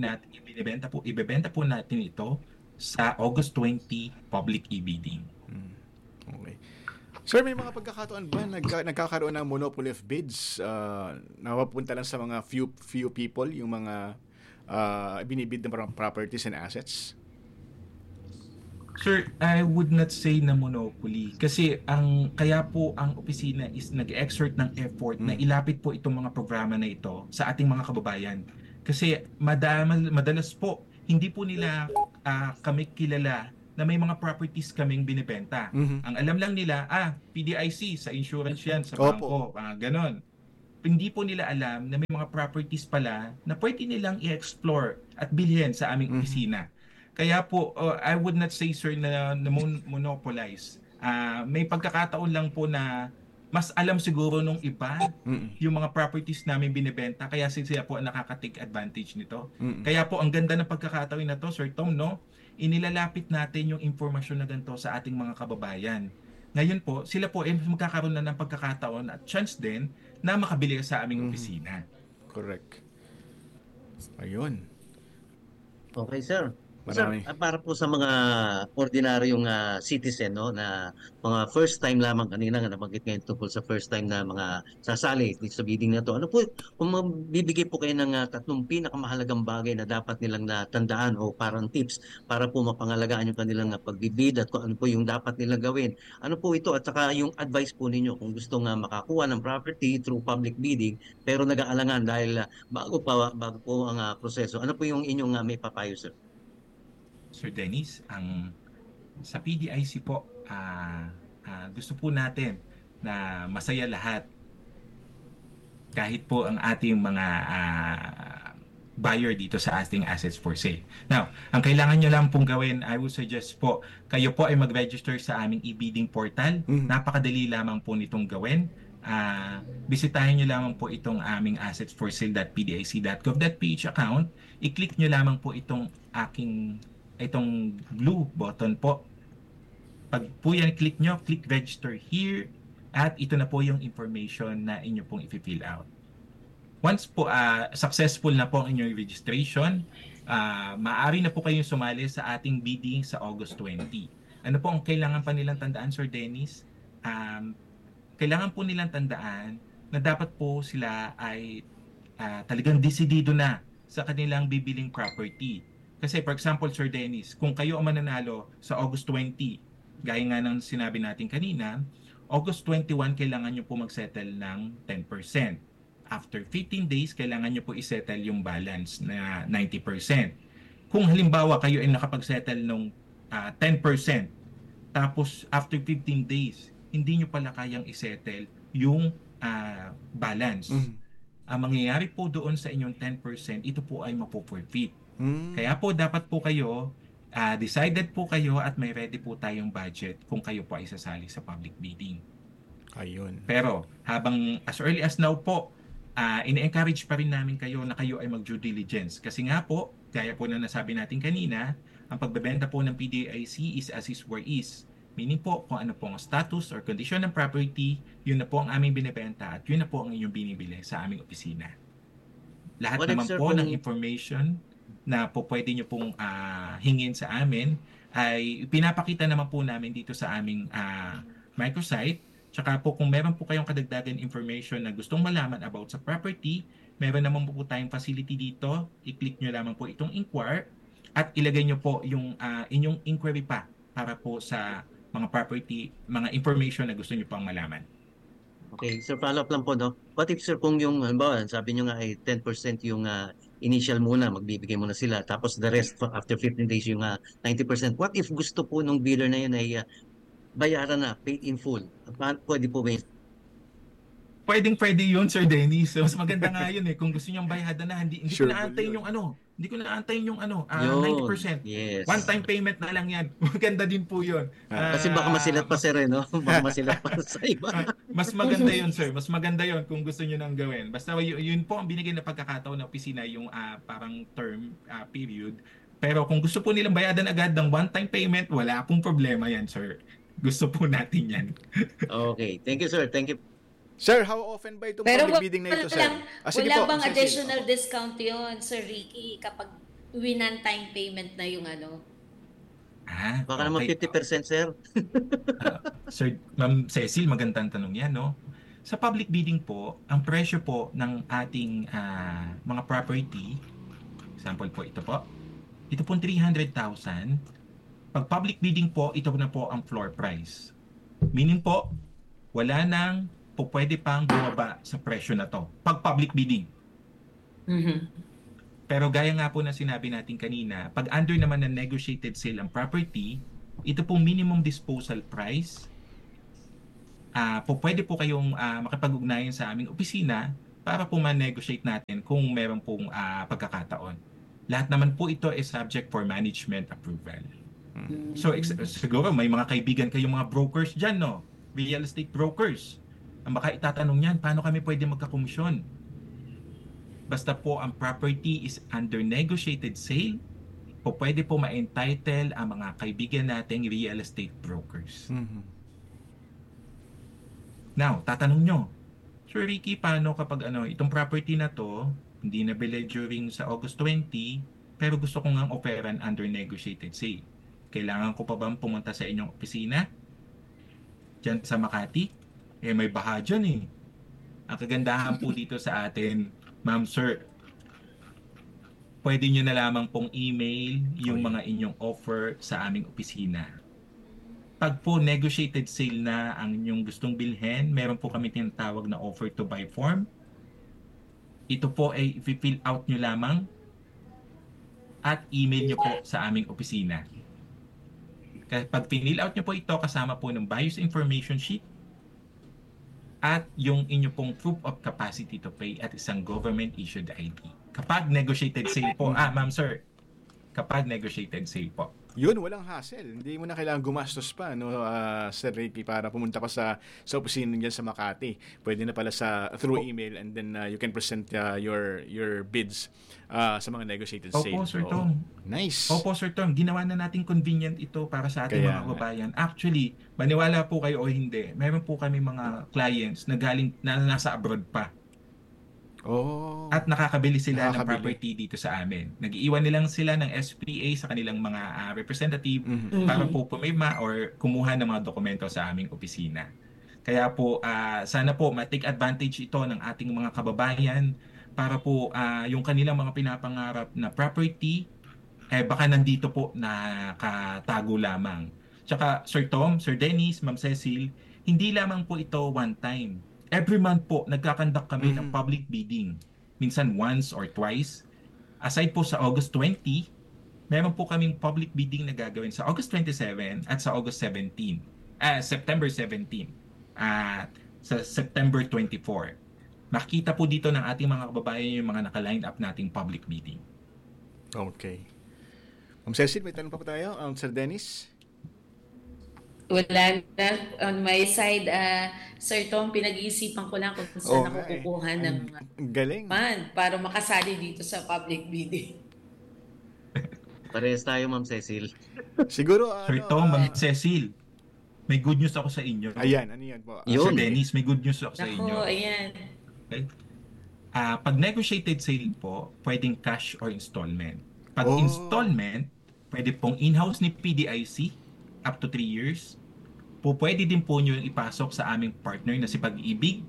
natin ito sa August 20 public e-bidding. Okay. Sir, may mga pagkakataon ba nagkakaroon ng monopoly of bids? Napapunta lang sa mga few people yung mga binibid ng properties and assets? Sir, I would not say na monopoly kasi kaya po ang opisina is nag-exert ng effort na ilapit po itong mga programa na ito sa ating mga kababayan. Kasi madalas po hindi po nila kami kilala na may mga properties kaming binibenta. Ang alam lang nila, PDIC, sa insurance yan, sa bangko, ganon. Hindi po nila alam na may mga properties pala na pwede nilang i-explore at bilhin sa aming opisina. Kaya po, I would not say, sir, na monopolize. May pagkakataon lang po na mas alam siguro nung iba yung mga properties namin binibenta, kaya sila po nakaka-take advantage nito. Kaya po, ang ganda ng pagkakataon na to, Sir Tom, no? Inilalapit natin yung informasyon na ganito sa ating mga kababayan. Ngayon po, sila po magkakaroon na ng pagkakataon at chance din na makabili sa aming opisina. Correct. Ayun. Okay, sir. Marami. Sir, para po sa mga ordinaryong citizen, no, na mga first time lamang, kanina nga nabanggit ngayon tungkol sa first time na mga sasali dito sa bidding na to, ano po, kung mabibigay po kayo ng tatlong pinakamahalagang bagay na dapat nilang natandaan o parang tips para po mapangalagaan yung kanilang pagbibid at kung ano po yung dapat nilang gawin. Ano po ito at saka yung advice po ninyo kung gusto nga makakuha ng property through public bidding pero nag-aalangan dahil bago po ang proseso. Ano po yung inyong may papayo, sir? Sir Dennis, sa PDIC po, gusto po natin na masaya lahat. Kahit po ang ating mga buyer dito sa ating assets for sale. Now, ang kailangan nyo lang pong gawin, I would suggest po, kayo po ay mag-register sa aming e-bidding portal. Napakadali lamang po nitong gawin. Bisitahin nyo lamang po itong aming assetsforsale.pdic.gov.ph account. I-click nyo lamang po itong blue button po. Pag po yan click nyo, click register here at ito na po yung information na inyo pong i-fill out. Once po successful na po ang inyong registration, maaari na po kayong sumali sa ating bidding sa August 20. Ano po ang kailangan pa nilang tandaan, Sir Dennis? Kailangan po nilang tandaan na dapat po sila ay talagang desidido na sa kanilang bibiling property. Kasi for example, Sir Dennis, kung kayo ang mananalo sa August 20, gaya nga ng sinabi natin kanina, August 21, kailangan nyo po mag-settle ng 10%. After 15 days, kailangan nyo po i-settle yung balance na 90%. Kung halimbawa kayo ay nakapag-settle ng 10%, tapos after 15 days, hindi nyo pala kayang i-settle yung balance. Ang mangyayari po doon sa inyong 10%, ito po ay mapo-forfeit. Kaya po dapat po kayo, decided po kayo at may ready po tayong budget kung kayo po ay sasali sa public bidding. Ayun. Pero habang as early as now po, ine-encourage pa rin namin kayo na kayo ay mag-due diligence. Kasi nga po, gaya po na nasabi natin kanina, ang pagbebenta po ng PDIC is as is where is. Meaning po, kung ano po ang status or condition ng property, yun na po ang aming binibenta at yun na po ang inyong binibili sa aming opisina. Lahat naman po ng information na po pwede nyo pong hingin sa amin ay pinapakita naman po namin dito sa aming microsite. Tsaka po kung meron po kayong kadagdagan information na gustong malaman about sa property, meron naman po tayong facility dito. I-click nyo lamang po itong inquire at ilagay nyo po yung inyong inquiry pa para po sa mga property, mga information na gusto nyo pang malaman. Okay, sir, follow up lang po, no? What if, sir, kung yung, halimbawa, sabi nyo nga ay 10% yung initial muna, magbibigay muna sila, tapos the rest, after 15 days, yung 90%. What if gusto po nung bidder na yun ay bayaran na, paid in full? Pwede po ba yun? Pwede yun, Sir Dennis. So, mas maganda nga yun kung gusto niyang bayaran na, hindi ko naantayin yung hindi ko naantayin yung 90%. Yes. One-time payment na lang yan. Maganda din po yun. Kasi baka masilat pa, sir, no? Baka masilat pa sa iba. Mas maganda yun, sir. Mas maganda yun kung gusto niyo nang gawin. Basta yun po ang binigay na pagkakataon ng opisina, yung parang term period. Pero kung gusto po nilang bayaran agad ng one-time payment, wala pong problema yan, sir. Gusto po natin yan. Okay. Thank you, sir. Thank you. Sir, how often ba itong public bidding na ito, sir? Wala bang additional discount yon, Sir Ricky, kapag one-time payment na yung Baka naman okay. 50%, sir. Sir, Ma'am Cecil, magandang tanong yan, no? Sa public bidding po, ang presyo po ng ating mga property, example po, ito po 300,000. Pag public bidding po, ito na po ang floor price. Meaning po, wala nang po pwede pang bumaba sa presyo na to pag public bidding. Pero gaya nga po na sinabi natin kanina, pag under naman ng negotiated sale ang property, ito pong minimum disposal price, po pwede po kayong makipag-ugnayan sa aming opisina para po ma-negotiate natin kung meron pong pagkakataon. Lahat naman po ito is subject for management approval. So siguro may mga kaibigan kayong mga brokers dyan, no? Real estate brokers. Ang baka itatanong yan, paano kami pwede magkakomisyon? Basta po ang property is under negotiated sale, po pwede po ma-entitle ang mga kaibigan nating real estate brokers. Now, tatanong nyo, Sir Ricky, paano kapag itong property na to, hindi nabili during sa August 20, pero gusto ko ngang operan under negotiated sale. Kailangan ko pa bang pumunta sa inyong opisina? Diyan sa Makati? May baha dyan eh. Ang kagandahan po dito sa atin, Ma'am Sir, pwede nyo na lamang pong email yung mga inyong offer sa aming opisina. Pag po negotiated sale na ang inyong gustong bilhin, meron po kami tinatawag na offer to buy form. Ito po ay i-fill out nyo lamang at email nyo po sa aming opisina. Pag fill out nyo po ito, kasama po ng buyer's information sheet at yung inyo pong proof of capacity to pay at isang government-issued ID. Kapag negotiated sale po, Ma'am Sir, kapag negotiated sale po. Yun, walang hassle. Hindi mo na kailangan gumastos pa, no, Sir Ricky, para pumunta pa sa opisina niyan sa Makati. Pwede na pala through email, and then you can present your bids sa mga negotiated sale. Opo, Sir Tom. Nice. Opo, Sir Tom. Ginawa na natin convenient ito para sa ating mga kababayan. Actually, maniwala po kayo o hindi, meron po kami mga clients na nasa abroad pa. At nakakabili sila ng property dito sa amin. Nag-iwan nilang sila ng SPA sa kanilang mga representative para po pumirma or kumuha ng mga dokumento sa aming opisina. Kaya po, sana po ma-take advantage ito ng ating mga kababayan para po yung kanilang mga pinapangarap na property, baka nandito po nakatago lamang. Tsaka, Sir Tom, Sir Dennis, Ma'am Cecil, hindi lamang po ito one time. Every month po, nagkakandak kami ng public bidding. Minsan once or twice. Aside po sa August 20, meron po kaming public bidding na gagawin sa August 27 at sa August 17. September 17. At sa September 24. Makikita po dito ng ating mga kababayan yung mga naka-line up nating public bidding. Okay. Ma'am Cecil, may tanong pa po tayo? Sir Dennis? Wala na. On my side, Sir Tom, pinag-iisipan ko lang kung saan ako kukuha ng galing para makasali dito sa public bidding. Parehas tayo, Ma'am Cecil. Siguro, Sir Tom, Ma'am Cecil, may good news ako sa inyo. Ayan, ano yan po? Sir Dennis, may good news ako sa inyo. Ayan. Okay? Pag negotiated sale po, pwedeng cash or installment. Pag installment, pwede pong in-house ni PDIC, up to 3 years. Pwede din po nyo yung ipasok sa aming partner na si Pag-ibig.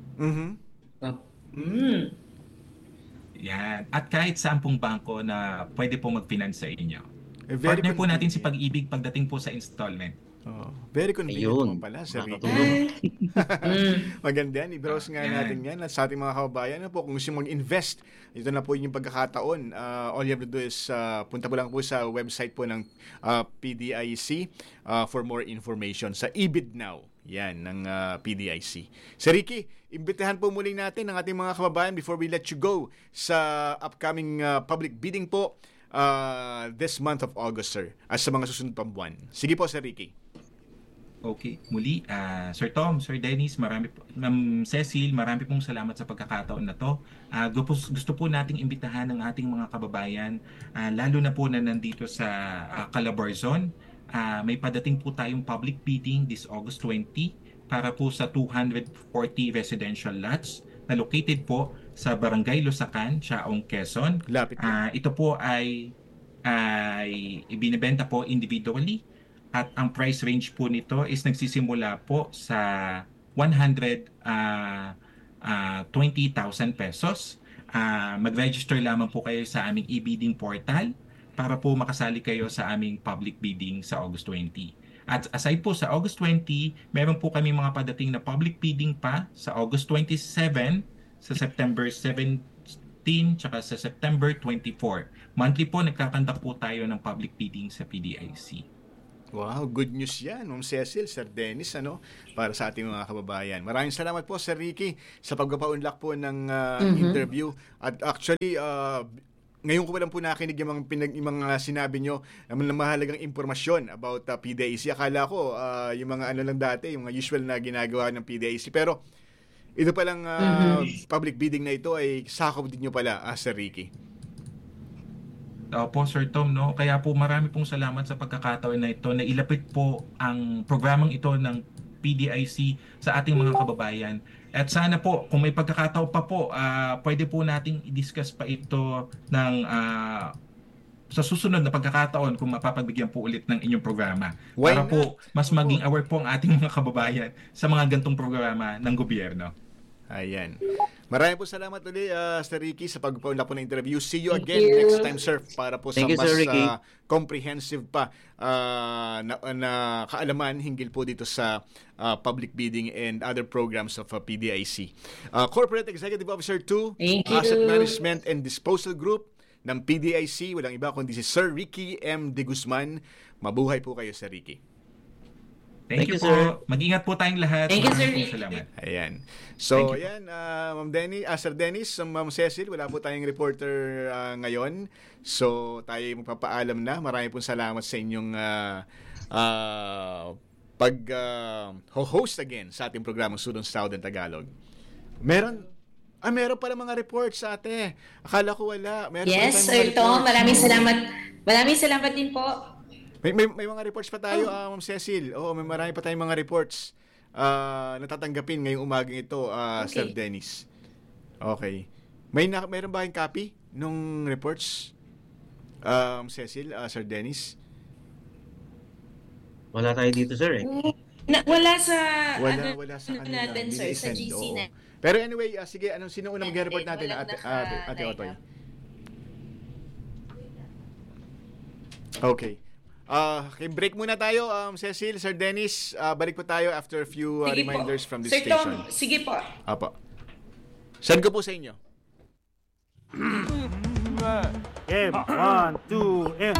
Yan. At kahit saan pong bangko na pwede po mag-finance sa inyo. Partner po natin si Pag-ibig pagdating po sa installment. Very convenient naman pala, Sir Ricky. Maganda yan. I-browse nga natin yan at sa ating mga kababayan na po, kung gusto mag-invest, ito na po yung pagkakataon. All you have to do is punta po lang po sa website po ng PDIC for more information sa eBid Now. Yan, ng PDIC. Sir Ricky, imbitahan po muli natin ang ating mga kababayan before we let you go sa upcoming public bidding po this month of August, sir, as sa mga susunod pang buwan. Sige po, Sir Ricky. Okay, muli, Sir Tom, Sir Dennis, Ma'am Cecil, marami pong salamat sa pagkakataon na to. Gusto po nating imbitahan ng ating mga kababayan, lalo na po na nandito sa Calabarzon. May padating po tayong public bidding this August 20 para po sa 240 residential lots na located po sa Barangay Lusacan, Chaong, Quezon. Lapit ito po ay ibinebenta po individually at ang price range po nito is nagsisimula po sa 120,000 pesos. Mag-register lamang po kayo sa aming e-bidding portal para po makasali kayo sa aming public bidding sa August 20. At aside po sa August 20, meron po kami mga padating na public bidding pa sa August 27, sa September 17, tsaka sa September 24. Monthly po, nagkakandak po tayo ng public bidding sa PDIC. Wow, good news yan, Ma'am Cecil, Sir Dennis, para sa ating mga kababayan. Maraming salamat po, Sir Ricky, sa pagpapaunlak po ng interview. At actually, ngayon ko lang po nakinig yung mga sinabi nyo na mahalagang impormasyon about PDIC. Akala ko, yung mga lang dati, yung mga usual na ginagawa ng PDIC. Pero, ito palang public bidding na ito ay sakop din nyo pala, Sir Ricky. Opo, Sir Tom, no? Kaya po marami pong salamat sa pagkakataon na ito na ilapit po ang programang ito ng PDIC sa ating mga kababayan. At sana po, kung may pagkakataon pa po, pwede po nating i-discuss pa ito ng sa susunod na pagkakataon kung mapapagbigyan po ulit ng inyong programa. Para po mas maging aware po ang ating mga kababayan sa mga gantong programa ng gobyerno. Ayan. Maraming po salamat ulit, Sir Ricky, sa pagpapaunlak po ng interview. See you again next time, sir, para po sa mas comprehensive pa na kaalaman hinggil po dito sa public bidding and other programs of PDIC. Corporate Executive Officer 2, Asset Management and Disposal Group ng PDIC. Walang iba kundi si Sir Ricky M. De Guzman. Mabuhay po kayo, Sir Ricky. Thank you po. Sir. Mag-ingat po tayong lahat. Thank you, Sir. Salamat. Ayan. So, ayan, Ma'am Sir Dennis, Ma'am Cecil, wala po tayong reporter ngayon. So, tayo magpapaalam na. Marami pong salamat sa inyong pag-host again sa ating programang Sulong Southern Tagalog. Meron pala mga reports sa ate. Akala ko wala. Yes, Sir Tom. Maraming salamat. Maraming salamat din po. May mga reports pa tayo, Ma'am Cecil. Oo, may marami pa tayong mga reports natatanggapin ngayong umagang ito, Sir Dennis. Okay. Mayroon ba kayong copy nung reports, Cecil, Sir Dennis? Wala tayo dito, sir. Wala sa kanila natin, sir, sa GC na. Pero anyway, sige, sino unang mag-report natin, Ate Otoy? Okay. Okay, break muna tayo, Cecil, Sir Dennis. Balik po tayo after a few reminders from this Sir station. Tom, sige po. Apo. Send ko po sa inyo. Game, 1, 2, and